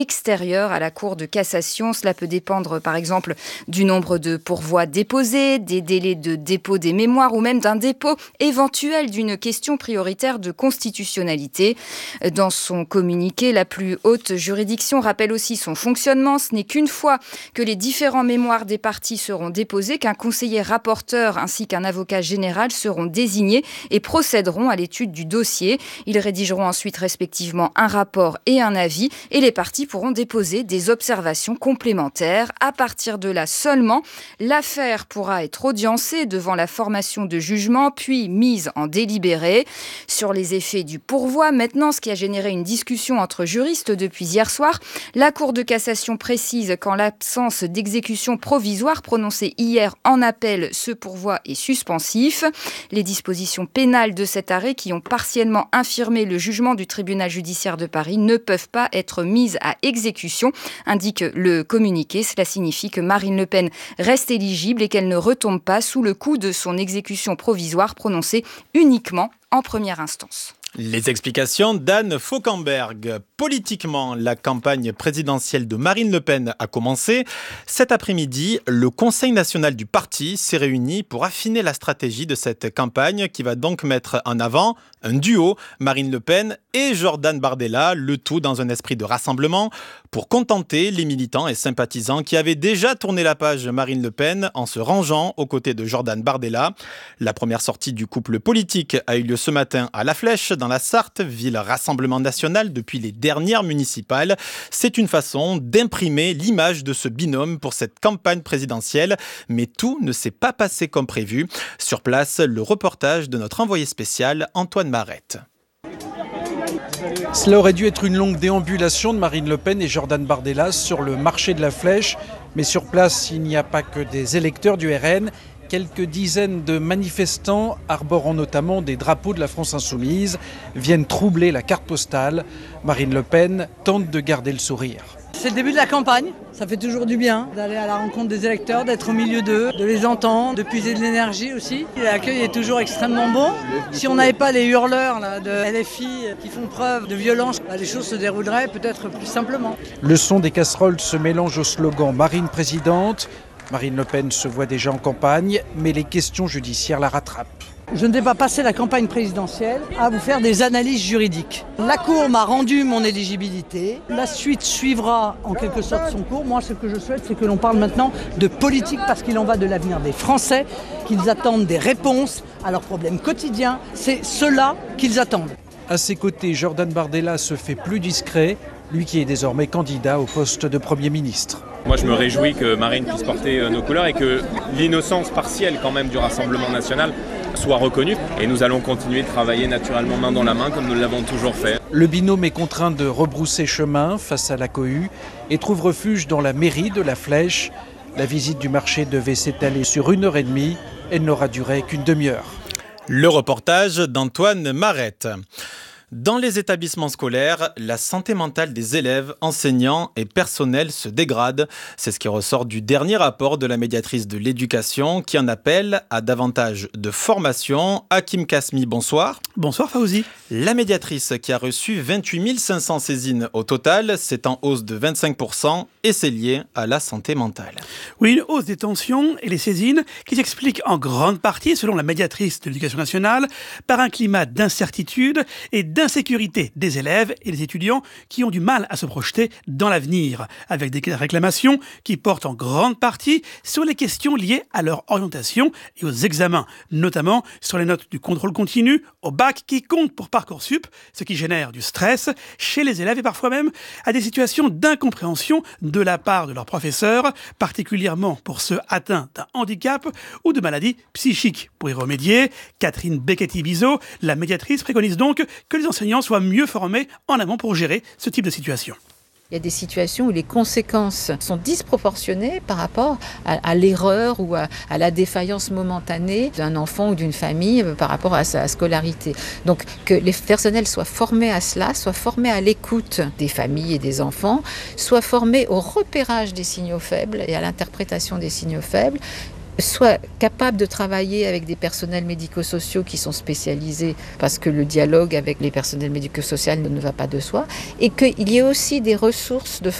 extérieure à la Cour de cassation. Cela peut dépendre par exemple du nombre de pourvois déposés, des délais de dépôt des mémoires ou même d'un dépôt éventuel d'une question prioritaire de constitutionnalité. Dans son communiqué, la plus haute juridiction rappelle aussi son fonctionnement. Ce n'est qu'une fois que les différents mémoires des parties seront déposés qu'un conseiller rapporteur ainsi qu'un avocat général seront désignés et procéderont à l'étude du dossier. Ils rédigeront ensuite respectivement un rapport et un avis et les parties pourront déposer des observations complémentaires. À partir de là seulement, l'affaire pourra être audiencée devant la formation de jugement, puis mise en délibéré. Sur les effets du pourvoi, maintenant, ce qui a généré une discussion entre juristes depuis hier soir, la Cour de cassation précise qu'en l'absence d'exécution provisoire prononcée hier en appel, ce pourvoi est suspensif. Les dispositions pénales de cet arrêt qui ont partiellement infirmé le jugement du tribunal judiciaire de Paris ne peuvent pas être mises à exécution, indique le communiqué. Cela signifie que Marine Le Pen reste éligible et qu'elle ne retombe pas sous le coup de son exécution provisoire prononcée uniquement en première instance. Les explications d'Anne Fauquemberg. Politiquement, la campagne présidentielle de Marine Le Pen a commencé. Cet après-midi, le Conseil national du parti s'est réuni pour affiner la stratégie de cette campagne qui va donc mettre en avant un duo, Marine Le Pen et Jordan Bardella, le tout dans un esprit de rassemblement pour contenter les militants et sympathisants qui avaient déjà tourné la page Marine Le Pen en se rangeant aux côtés de Jordan Bardella. La première sortie du couple politique a eu lieu ce matin à La Flèche, dans la Sarthe, ville rassemblement national depuis les dernières municipales. C'est une façon d'imprimer l'image de ce binôme pour cette campagne présidentielle, mais tout ne s'est pas passé comme prévu. Sur place, le reportage de notre envoyé spécial Antoine Marette. Cela aurait dû être une longue déambulation de Marine Le Pen et Jordan Bardella sur le marché de la Flèche, mais sur place, il n'y a pas que des électeurs du RN. Quelques dizaines de manifestants, arborant notamment des drapeaux de la France insoumise, viennent troubler la carte postale. Marine Le Pen tente de garder le sourire. C'est le début de la campagne, ça fait toujours du bien d'aller à la rencontre des électeurs, d'être au milieu d'eux, de les entendre, de puiser de l'énergie aussi. L'accueil est toujours extrêmement bon. Si on n'avait pas les hurleurs là, de LFI qui font preuve de violence, les choses se dérouleraient peut-être plus simplement. Le son des casseroles se mélange au slogan « Marine présidente ». Marine Le Pen se voit déjà en campagne, mais les questions judiciaires la rattrapent. Je ne vais pas passer la campagne présidentielle à vous faire des analyses juridiques. La Cour m'a rendu mon éligibilité. La suite suivra en quelque sorte son cours. Moi, ce que je souhaite, c'est que l'on parle maintenant de politique parce qu'il en va de l'avenir des Français, qu'ils attendent des réponses à leurs problèmes quotidiens. C'est cela qu'ils attendent. À ses côtés, Jordan Bardella se fait plus discret, lui qui est désormais candidat au poste de Premier ministre. Moi, je me réjouis que Marine puisse porter nos couleurs et que l'innocence partielle quand même du Rassemblement national soit reconnue. Et nous allons continuer de travailler naturellement main dans la main comme nous l'avons toujours fait. Le binôme est contraint de rebrousser chemin face à la cohue et trouve refuge dans la mairie de La Flèche. La visite du marché devait s'étaler sur 1h30. Elle n'aura duré qu'une demi-heure. Le reportage d'Antoine Marette. Dans les établissements scolaires, la santé mentale des élèves, enseignants et personnels se dégrade. C'est ce qui ressort du dernier rapport de la médiatrice de l'éducation qui en appelle à davantage de formation. Hakim Kasmi, bonsoir. Bonsoir Fawzi. La médiatrice qui a reçu 28 500 saisines au total, c'est en hausse de 25% et c'est lié à la santé mentale. Oui, une hausse des tensions et les saisines qui s'expliquent en grande partie, selon la médiatrice de l'éducation nationale, par un climat d'incertitude et d'insécurité des élèves et des étudiants qui ont du mal à se projeter dans l'avenir, avec des réclamations qui portent en grande partie sur les questions liées à leur orientation et aux examens, notamment sur les notes du contrôle continu au bac qui comptent pour Parcoursup, ce qui génère du stress chez les élèves et parfois même à des situations d'incompréhension de la part de leurs professeurs, particulièrement pour ceux atteints d'un handicap ou de maladies psychiques. Pour y remédier, Catherine Becchetti-Bizot, la médiatrice, préconise donc que les enseignants soient mieux formés en amont pour gérer ce type de situation. Il y a des situations où les conséquences sont disproportionnées par rapport à l'erreur ou à la défaillance momentanée d'un enfant ou d'une famille par rapport à sa scolarité. Donc que les personnels soient formés à cela, soient formés à l'écoute des familles et des enfants, soient formés au repérage des signaux faibles et à l'interprétation des signaux faibles, soit capable de travailler avec des personnels médico-sociaux qui sont spécialisés, parce que le dialogue avec les personnels médico-sociaux ne va pas de soi, et qu'il y ait aussi des ressources de